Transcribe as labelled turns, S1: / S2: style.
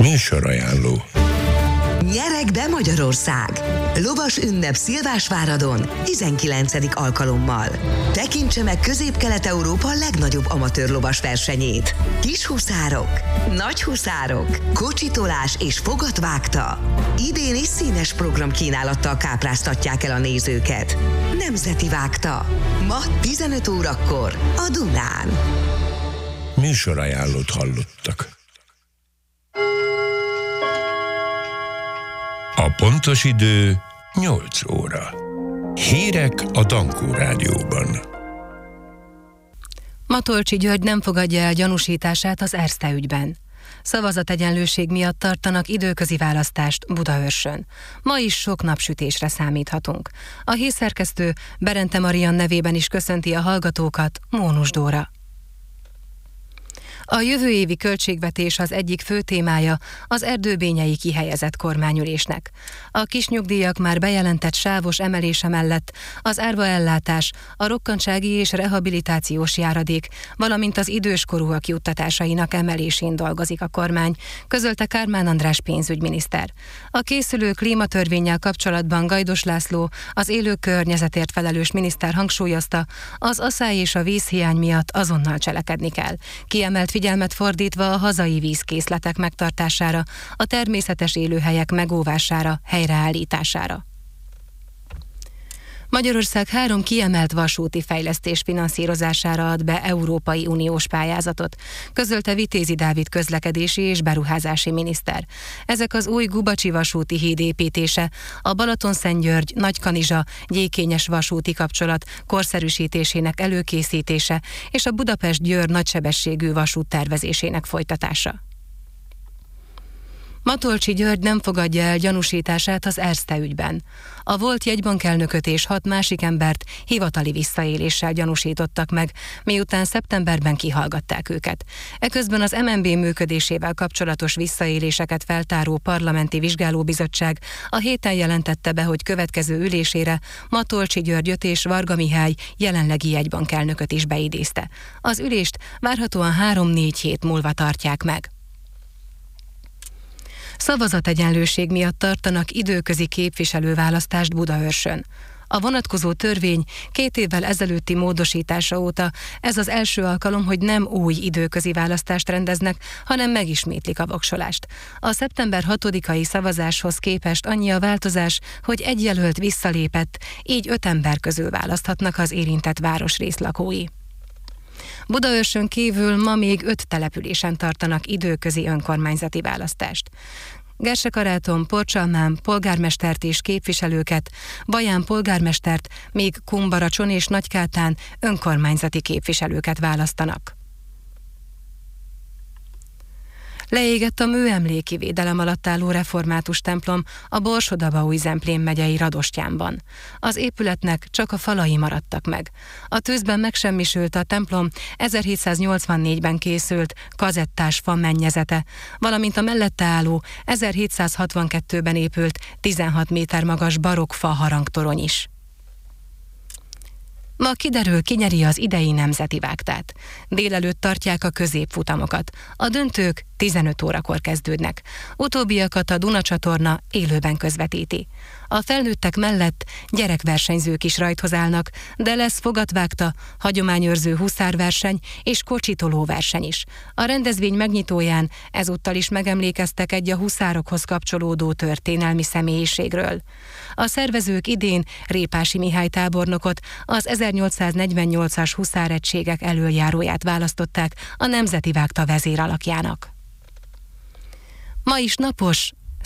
S1: Műsorajánló.
S2: Nyereg be Magyarország! Lovas ünnep Szilvásváradon 19. alkalommal. Tekintse meg Közép-Kelet-Európa legnagyobb amatőr lovas versenyét. Kis huszárok, nagy huszárok, kocsitolás és fogatvágta. Idén is színes programkínálattal kápráztatják el a nézőket. Nemzeti vágta. Ma 15 órakor a Dunán.
S1: Műsorajánlót hallottak. A pontos idő 8 óra. Hírek a Dankó Rádióban.
S3: Matolcsy György nem fogadja el gyanúsítását az Erste ügyben. Szavazategyenlőség miatt tartanak időközi választást Budaörsön. Ma is sok napsütésre számíthatunk. A hírszerkesztő Berente Marian nevében is köszönti a hallgatókat, Mónus Dóra. A jövő évi költségvetés az egyik fő témája az erdőbényei kihelyezett kormányülésnek. A kisnyugdíjak már bejelentett sávos emelése mellett az árvaellátás, a rokkantsági és rehabilitációs járadék, valamint az időskorúak juttatásainak emelésén dolgozik a kormány, közölte Kármán András pénzügyminiszter. A készülő klímatörvénnyel kapcsolatban Gajdos László, az élő környezetért felelős miniszter hangsúlyozta, az aszály és a vízhiány miatt azonnal cselekedni kell. Kiemelt figyelmet fordítva a hazai vízkészletek megtartására, a természetes élőhelyek megóvására, helyreállítására. Magyarország 3 kiemelt vasúti fejlesztés finanszírozására ad be Európai Uniós pályázatot, közölte Vitézi Dávid közlekedési és beruházási miniszter. Ezek az új Gubacsi vasúti híd építése, a Balatonszentgyörgy, Nagykanizsa, Gyékényes vasúti kapcsolat korszerűsítésének előkészítése és a Budapest-Győr nagysebességű vasút tervezésének folytatása. Matolcsy György nem fogadja el gyanúsítását az Erste ügyben. A volt jegybankelnököt és 6 másik embert hivatali visszaéléssel gyanúsítottak meg, miután szeptemberben kihallgatták őket. Eközben az MNB működésével kapcsolatos visszaéléseket feltáró parlamenti vizsgálóbizottság a héten jelentette be, hogy következő ülésére Matolcsy Györgyöt és Varga Mihály jelenlegi jegybankelnököt is beidézte. Az ülést várhatóan 3-4 hét múlva tartják meg. Szavazategyenlőség miatt tartanak időközi képviselőválasztást Budaörsön. A vonatkozó törvény 2 évvel ezelőtti módosítása óta ez az első alkalom, hogy nem új időközi választást rendeznek, hanem megismétlik a voksolást. A szeptember 6-ai szavazáshoz képest annyi a változás, hogy egy jelölt visszalépett, így 5 ember közül választhatnak az érintett városrész lakói. Budaörsön kívül ma még 5 településen tartanak időközi önkormányzati választást. Gersekaráton, Porcsalmán polgármestert és képviselőket, Baján polgármestert, míg Kumbaracson és Nagykátán önkormányzati képviselőket választanak. Leégett a műemléki védelem alatt álló református templom a Borsod-Abaúj-Zemplén megyei Radostyánban. Az épületnek csak a falai maradtak meg. A tűzben megsemmisült a templom 1784-ben készült kazettás fa mennyezete, valamint a mellette álló 1762-ben épült 16 méter magas barokk fa harangtorony is. Ma kiderül, ki nyeri az idei nemzeti vágtát. Délelőtt tartják a középfutamokat. A döntők 15 órakor kezdődnek. Utóbbiakat a Duna csatorna élőben közvetíti. A felnőttek mellett gyerekversenyzők is rajthoz állnak, de lesz fogatvágta, hagyományőrző huszárverseny és kocsitoló verseny is. A rendezvény megnyitóján ezúttal is megemlékeztek egy a huszárokhoz kapcsolódó történelmi személyiségről. A szervezők idén Répási Mihály tábornokot, az 1848-as huszáregységek elöljáróját választották a nemzeti vágta vezéralakjának. Ma is napos,